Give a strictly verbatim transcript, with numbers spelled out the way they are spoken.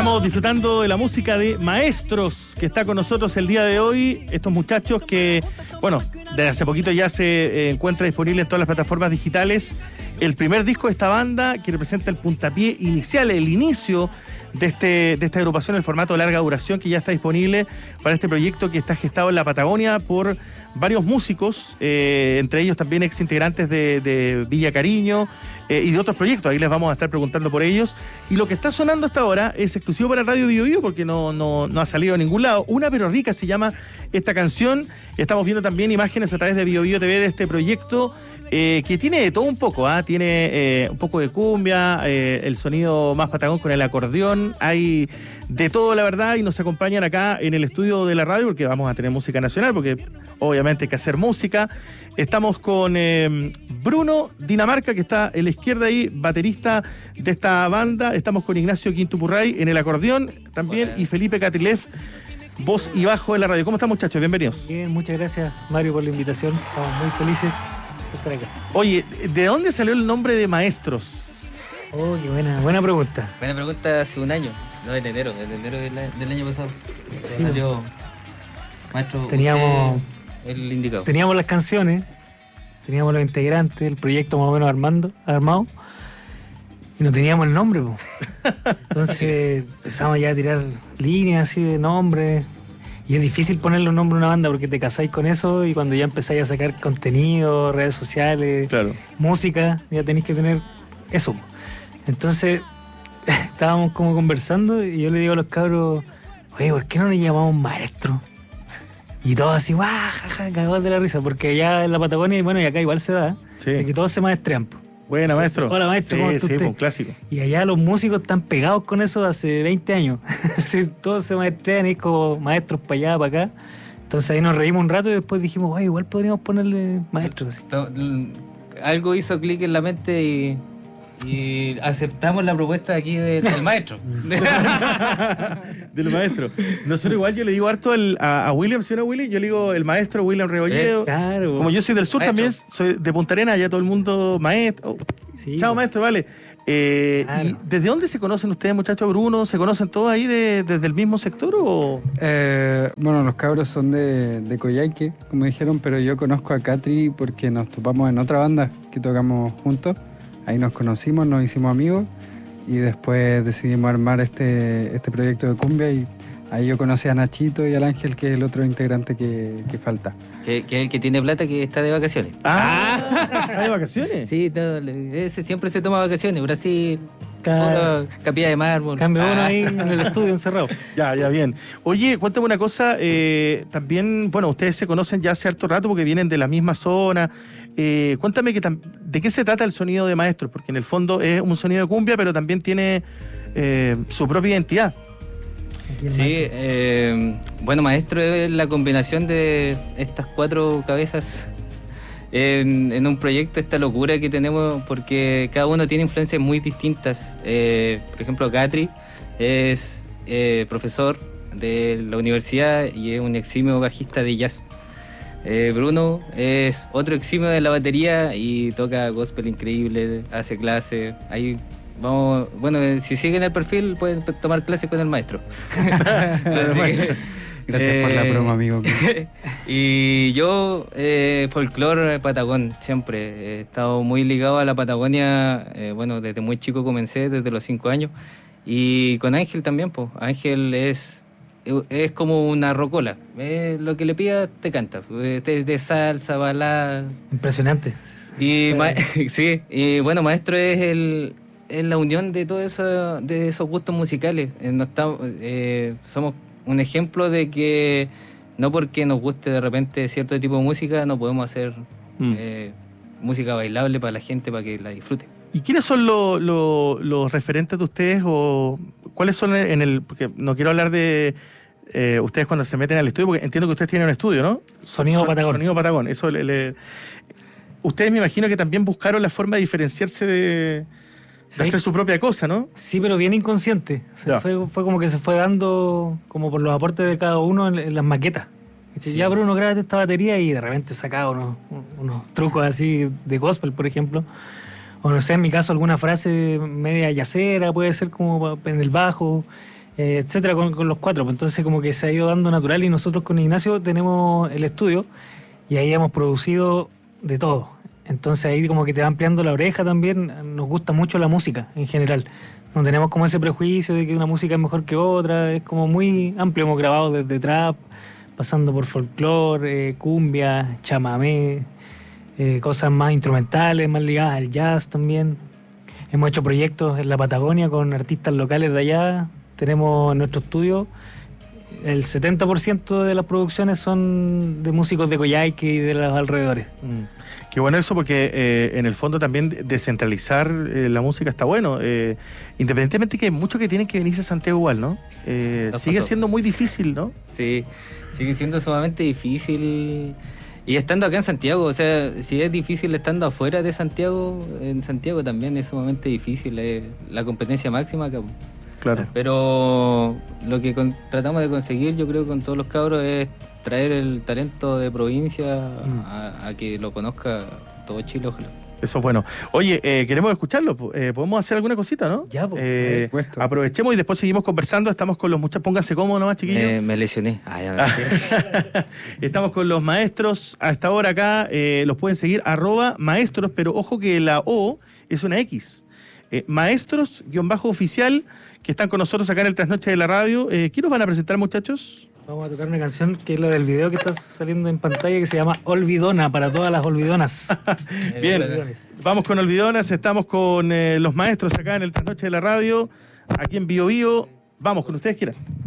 Estamos disfrutando de la música de Maestros, que está con nosotros el día de hoy. Estos muchachos que, bueno, desde hace poquito ya se eh, encuentra disponible en todas las plataformas digitales. El primer disco de esta banda que representa el puntapié inicial, el inicio de, este, de esta agrupación, el formato de larga duración que ya está disponible para este proyecto que está gestado en la Patagonia por varios músicos, eh, entre ellos también ex integrantes de, de Villa Cariño eh, y de otros proyectos. Ahí les vamos a estar preguntando por ellos. Y lo que está sonando hasta ahora es exclusivo para Radio Bio Bio porque no, no, no ha salido a ningún lado. Una pero rica se llama esta canción. Estamos viendo también imágenes a través de Bio Bio T V de este proyecto eh, que tiene de todo un poco. ¿eh? Tiene eh, un poco de cumbia, eh, el sonido más patagón con el acordeón. Hay de todo, la verdad, y nos acompañan acá en el estudio de la radio porque vamos a tener música nacional, porque obviamente hay que hacer música. Estamos con eh, Bruno Dinamarca, que está en la izquierda ahí, baterista de esta banda. Estamos con Ignacio Quintupurray en el acordeón también. Hola. Y Felipe Catrilef, voz y bajo en la radio. ¿Cómo están, muchachos? Bienvenidos. Bien, muchas gracias, Mario, por la invitación. Estamos muy felices de estar acá. Oye, ¿de dónde salió el nombre de Maestros? Oh, qué buena, buena pregunta. Buena pregunta hace un año, no, en enero, en enero del, del año pasado. Sí, salió Maestro. Teníamos, el indicado. Teníamos las canciones, teníamos los integrantes, el proyecto más o menos armando, armado, y no teníamos el nombre, po. Entonces empezamos ya a tirar líneas así de nombres. Y es difícil ponerle un nombre a una banda porque te casáis con eso y cuando ya empezáis a sacar contenido, redes sociales, claro, música, ya tenéis que tener eso. Entonces estábamos como conversando y yo le digo a los cabros, oye, ¿por qué no nos llamamos Maestro? Y todos así, guau, jaja, cagados de la risa, porque allá en la Patagonia, y bueno, y acá igual se da, sí, de que todos se maestrean, po. Buena, Entonces, maestro. Hola, maestro, sí, ¿cómo está sí, usted? Un clásico. Y allá los músicos están pegados con eso hace veinte años. Sí, todos se maestrean y es como maestros para allá, para acá. Entonces ahí nos reímos un rato y después dijimos, oye, igual podríamos ponerle maestros. Algo hizo clic en la mente y, y aceptamos la propuesta aquí de, del maestro. Del maestro. Nosotros igual yo le digo harto el, a, a William, ¿sí o no, Willy? Yo le digo el maestro William Rebolledo. Eh, claro. Como yo soy del sur Maestro. también, soy de Punta Arenas, allá todo el mundo maestro. Oh, Sí, chao, maestro, vale. Eh, claro. ¿Y desde dónde se conocen ustedes, muchachos? Bruno, ¿se conocen todos ahí de, desde el mismo sector o...? Eh, bueno, los cabros son de, de Coyhaique, como dijeron, pero yo conozco a Catri porque nos topamos en otra banda que tocamos juntos. Ahí nos conocimos, nos hicimos amigos y después decidimos armar este, este proyecto de cumbia y ahí yo conocí a Nachito y al Ángel, que es el otro integrante que, que falta. Que, que es el que tiene plata, que está de vacaciones. ¡Ah! ¿Está de vacaciones? Sí, todo, ese siempre se toma vacaciones. Brasil, Claro. pura Capilla de Mármol. Cambio uno Ah. ahí en el estudio encerrado. Ya, ya, bien. Oye, cuéntame una cosa, eh, también, bueno, ustedes se conocen ya hace harto rato porque vienen de la misma zona. Eh, cuéntame que tam- de qué se trata el sonido de Maestros, porque en el fondo es un sonido de cumbia, pero también tiene eh, su propia identidad. Aquí el Sí, maestro. eh, bueno, Maestro es la combinación de estas cuatro cabezas en, en un proyecto, esta locura que tenemos, porque cada uno tiene influencias muy distintas. Eh, por ejemplo, Catri es eh, profesor de la universidad y es un eximio bajista de jazz. Eh, Bruno es otro eximio de la batería y toca gospel increíble, hace clases. Ahí vamos, bueno, eh, si siguen el perfil pueden p- tomar clases con el maestro. Así que, Gracias por la eh, broma, amigo. Y yo, eh, folclore patagón, siempre. He estado muy ligado a la Patagonia, eh, bueno, desde muy chico comencé, desde los cinco años. Y con Ángel también, pues. Ángel es, es como una rocola. Eh, lo que le pidas te canta. Eh, De, de salsa, balada. Impresionante. Y Sí. ma- sí, y bueno, Maestro es el es la unión de todos eso, de esos gustos musicales. Eh, no estamos, eh, somos un ejemplo de que no porque nos guste de repente cierto tipo de música no podemos hacer Mm. eh, música bailable para la gente, para que la disfrute. ¿Y quiénes son lo- lo- los referentes de ustedes o cuáles son en el...? Porque no quiero hablar de eh, ustedes cuando se meten al estudio, porque entiendo que ustedes tienen un estudio, ¿no? Sonido Son- Patagón. Sonido Patagón. Eso le, le- ustedes me imagino que también buscaron la forma de diferenciarse de, de Sí. hacer su propia cosa, ¿no? Sí, pero bien inconsciente. O sea, Ya. fue, fue como que se fue dando como por los aportes de cada uno en, en las maquetas. Sí. Ya, Bruno, grábate esta batería y de repente sacaba unos, unos trucos así de gospel, por ejemplo. O no sé, en mi caso alguna frase media yacera, puede ser como en el bajo. eh, etcétera, con, con los cuatro. Entonces como que se ha ido dando natural y nosotros con Ignacio tenemos el estudio y ahí hemos producido de todo. Entonces ahí como que te va ampliando la oreja también. Nos gusta mucho la música en general. No tenemos como ese prejuicio de que una música es mejor que otra. Es como muy amplio. Hemos grabado desde trap, pasando por folclore, eh, cumbia, chamamé, eh, cosas más instrumentales, más ligadas al jazz también. Hemos hecho proyectos en la Patagonia con artistas locales de allá. Tenemos en nuestro estudio, el setenta por ciento de las producciones son de músicos de Coyhaique y de los alrededores. Mm. Qué bueno eso, porque eh, en el fondo también descentralizar eh, la música está bueno. Eh, independientemente que hay muchos que tienen que venirse a Santiago igual, ¿no? Eh, sigue pasó. siendo muy difícil, ¿no? Sí, sigue siendo sumamente difícil. Y estando acá en Santiago, o sea, si es difícil estando afuera de Santiago, en Santiago también es sumamente difícil. Es la competencia máxima acá. Claro. Pero lo que con, tratamos de conseguir, yo creo, con todos los cabros es traer el talento de provincia Mm. a, a que lo conozca todo Chile, ojalá. Eso es bueno. Oye, eh, queremos escucharlo. Eh, ¿Podemos hacer alguna cosita, no? Ya, pues, Eh, por supuesto. aprovechemos y después seguimos conversando. Estamos con los muchachos. Pónganse cómodos nomás, chiquillos. Me, me lesioné. Ah, ya me Estamos con los maestros a esta hora acá. Eh, los pueden seguir, arroba maestros, pero ojo que la O es una X. Eh, maestros, guión bajo oficial, que están con nosotros acá en el Trasnoche de la Radio. Eh, ¿Qué nos van a presentar, muchachos? Vamos a tocar una canción que es la del video que está saliendo en pantalla, que se llama Olvidona, para todas las olvidonas. Bien, Olvidones. vamos con Olvidonas. Estamos con eh, los maestros acá en el Trasnoche de la Radio, aquí en Bio Bio. Vamos, con ustedes quieran.